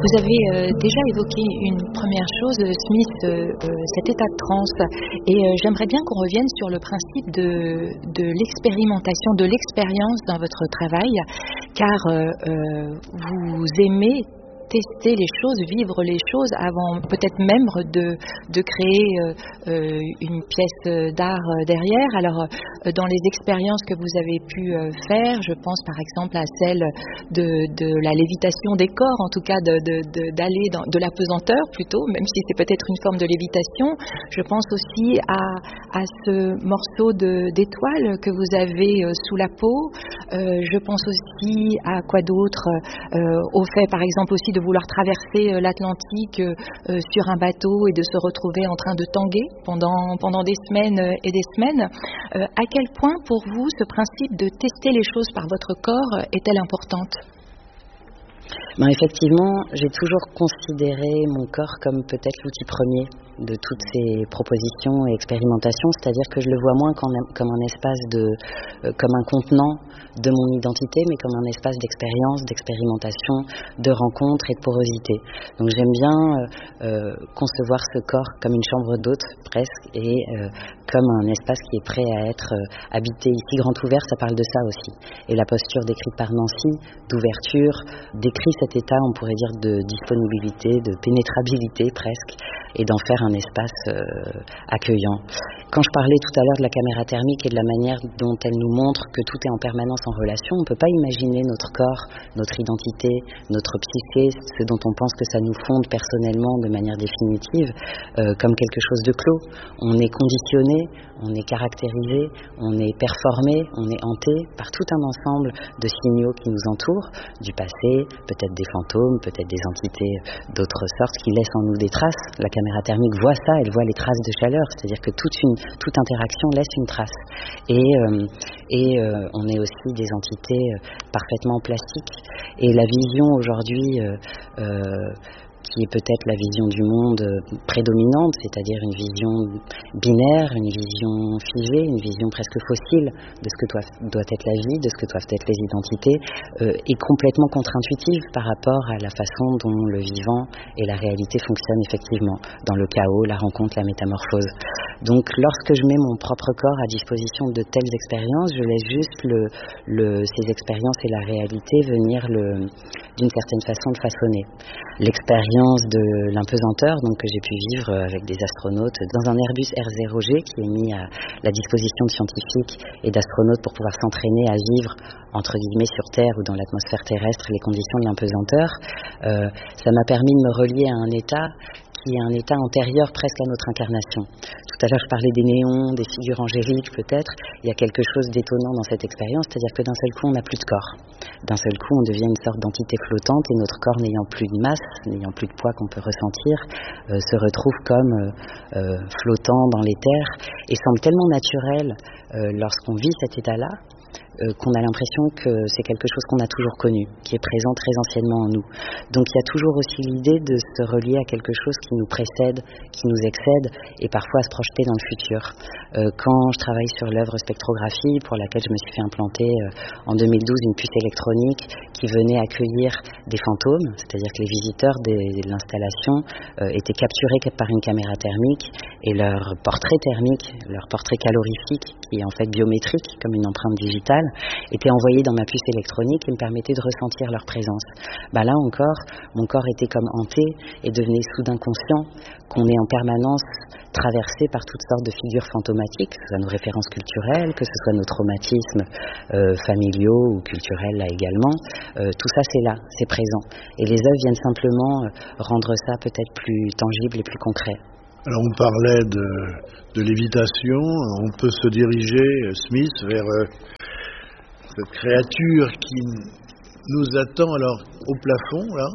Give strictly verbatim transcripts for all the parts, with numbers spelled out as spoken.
Vous avez euh, déjà évoqué une première chose, Smith, euh, euh, cet état de transe. Et euh, j'aimerais bien qu'on revienne sur le principe de, de l'expérimentation, de l'expérience dans votre travail, car euh, euh, vous aimez tester les choses, vivre les choses avant peut-être même de, de créer euh, euh, une pièce d'art derrière. Alors, euh, dans les expériences que vous avez pu euh, faire, je pense par exemple à celle de, de la lévitation des corps, en tout cas de, de, de, d'aller dans de la pesanteur plutôt, même si c'est peut-être une forme de lévitation. Je pense aussi à, à ce morceau de, d'étoile que vous avez euh, sous la peau. Euh, je pense aussi à quoi d'autre, euh, au fait par exemple aussi de vouloir traverser euh, l'Atlantique euh, euh, sur un bateau et de se retrouver en train de tanguer pendant, pendant des semaines euh, et des semaines. Euh, à quel point pour vous ce principe de tester les choses par votre corps euh, est-elle importante ? Ben effectivement, j'ai toujours considéré mon corps comme peut-être l'outil premier de toutes ces propositions et expérimentations, c'est-à-dire que je le vois moins comme un, comme un espace de, euh, comme un contenant de mon identité, mais comme un espace d'expérience, d'expérimentation, de rencontre et de porosité. Donc j'aime bien euh, euh, concevoir ce corps comme une chambre d'hôte presque, et euh, comme un espace qui est prêt à être euh, habité. Ici, Grand Ouvert, ça parle de ça aussi. Et la posture décrite par Nancy, d'ouverture, décrit cet état, on pourrait dire, de disponibilité, de pénétrabilité presque, et d'en faire un espace euh, accueillant. Quand je parlais tout à l'heure de la caméra thermique et de la manière dont elle nous montre que tout est en permanence en relation, on ne peut pas imaginer notre corps, notre identité, notre psyché, ce dont on pense que ça nous fonde personnellement de manière définitive, euh, comme quelque chose de clos. On est conditionné, on est caractérisé, on est performé, on est hanté par tout un ensemble de signaux qui nous entourent, du passé, peut-être des fantômes, peut-être des entités d'autres sortes qui laissent en nous des traces. La caméra thermique voit ça, elle voit les traces de chaleur, c'est-à-dire que toute, une, toute interaction laisse une trace. Et, euh, et euh, on est aussi des entités parfaitement plastiques. Et la vision aujourd'hui euh, euh, qui est peut-être la vision du monde prédominante, c'est-à-dire une vision binaire, une vision figée, une vision presque fossile de ce que doit, doit être la vie, de ce que doivent être les identités, euh, est complètement contre-intuitive par rapport à la façon dont le vivant et la réalité fonctionnent effectivement, dans le chaos, la rencontre, la métamorphose. Donc lorsque je mets mon propre corps à disposition de telles expériences, je laisse juste le, le, ces expériences et la réalité venir le, d'une certaine façon le façonner. L'expérience de l'impesanteur, donc que j'ai pu vivre avec des astronautes dans un Airbus R zéro G qui est mis à la disposition de scientifiques et d'astronautes pour pouvoir s'entraîner à vivre entre guillemets sur Terre ou dans l'atmosphère terrestre les conditions de l'impesanteur, euh, ça m'a permis de me relier à un état qui est un état antérieur presque à notre incarnation. Tout à l'heure, je parlais des néons, des figures angéliques peut-être. Il y a quelque chose d'étonnant dans cette expérience, c'est-à-dire que d'un seul coup, on n'a plus de corps. D'un seul coup, on devient une sorte d'entité flottante et notre corps n'ayant plus de masse, n'ayant plus de poids qu'on peut ressentir, euh, se retrouve comme euh, euh, flottant dans l'éther et semble tellement naturel euh, lorsqu'on vit cet état-là, Euh, qu'on a l'impression que c'est quelque chose qu'on a toujours connu, qui est présent très anciennement en nous. Donc il y a toujours aussi l'idée de se relier à quelque chose qui nous précède, qui nous excède, et parfois à se projeter dans le futur. Euh, quand je travaille sur l'œuvre Spectrographie, pour laquelle je me suis fait implanter euh, en deux mille douze une puce électronique qui venait accueillir des fantômes, c'est-à-dire que les visiteurs des, de l'installation euh, étaient capturés par une caméra thermique, et leur portrait thermique, leur portrait calorifique, qui est en fait biométrique, comme une empreinte digitale, était envoyé dans ma puce électronique et me permettait de ressentir leur présence. Bah là encore, mon corps était comme hanté et devenait soudain conscient qu'on est en permanence traversé par toutes sortes de figures fantomatiques, que ce soit nos références culturelles, que ce soit nos traumatismes euh, familiaux ou culturels là également. Euh, tout ça c'est là, c'est présent. Et les œuvres viennent simplement rendre ça peut-être plus tangible et plus concret. Alors on parlait de, de lévitation, on peut se diriger, Smith, vers euh, cette créature qui nous attend alors au plafond, là,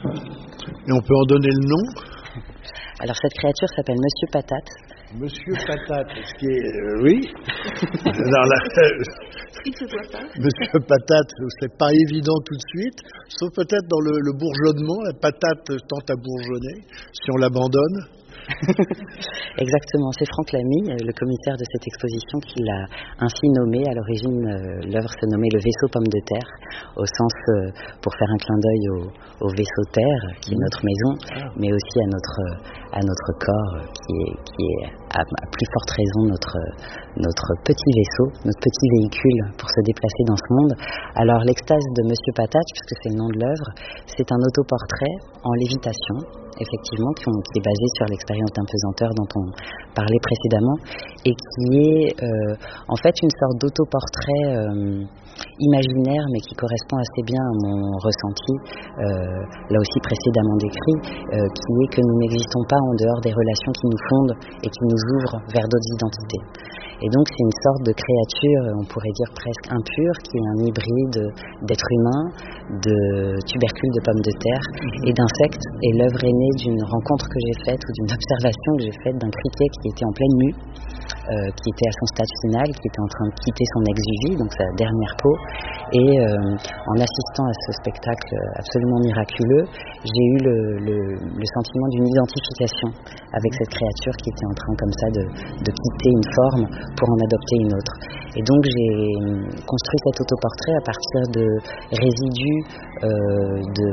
et on peut en donner le nom. Alors cette créature s'appelle Monsieur Patate. Monsieur Patate, ce qui est... Euh, oui. Alors là, Il se voit pas. Monsieur Patate, c'est pas évident tout de suite, sauf peut-être dans le, le bourgeonnement, la patate tente à bourgeonner, si on l'abandonne. Exactement, c'est Franck Lamy, le commissaire de cette exposition, qui l'a ainsi nommé. À l'origine, euh, l'œuvre se nommait Le vaisseau pomme de terre, au sens, euh, pour faire un clin d'œil au, au vaisseau terre, qui est notre maison, mais aussi à notre, à notre corps, qui est, qui est à, à plus forte raison notre, notre petit vaisseau, notre petit véhicule pour se déplacer dans ce monde. Alors l'extase de Monsieur Patate, puisque c'est le nom de l'œuvre, c'est un autoportrait en lévitation, effectivement, qui, qui est basé sur l'expérience d'impesanteur dont on parlait précédemment, et qui est euh, en fait une sorte d'autoportrait euh, imaginaire, mais qui correspond assez bien à mon ressenti, euh, là aussi précédemment décrit, euh, qui est que nous n'existons pas en dehors des relations qui nous fondent et qui nous ouvrent vers d'autres identités. Et donc c'est une sorte de créature, on pourrait dire presque impure, qui est un hybride d'être humain, de tubercules de pommes de terre et d'insectes. Et l'œuvre est née d'une rencontre que j'ai faite, ou d'une observation que j'ai faite d'un criquet qui était en pleine nue, euh, qui était à son stade final, qui était en train de quitter son ex-vie, donc sa dernière peau. Et euh, en assistant à ce spectacle absolument miraculeux, j'ai eu le, le, le sentiment d'une identification avec cette créature qui était en train comme ça de, de quitter une forme pour en adopter une autre. Et donc j'ai construit cet autoportrait à partir de résidus euh, de,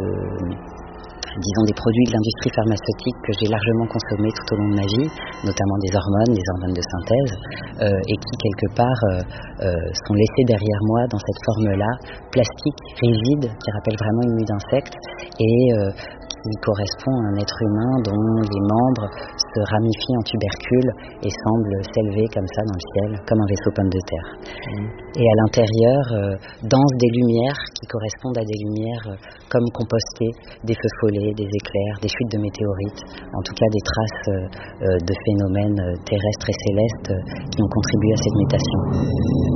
disons, des produits de l'industrie pharmaceutique que j'ai largement consommés tout au long de ma vie, notamment des hormones, des hormones de synthèse, euh, et qui quelque part euh, euh, sont laissés derrière moi dans cette forme-là, plastique, rigide, qui rappelle vraiment une nuit d'insectes, et euh, qui correspond à un être humain dont les membres se ramifient en tubercules et semblent s'élever comme ça dans le ciel, comme un vaisseau pomme de terre. Mmh. Et à l'intérieur, euh, dansent des lumières qui correspondent à des lumières euh, comme compostées, des feux follets, des éclairs, des chutes de météorites, en tout cas des traces euh, euh, de phénomènes terrestres et célestes euh, qui ont contribué à cette mutation.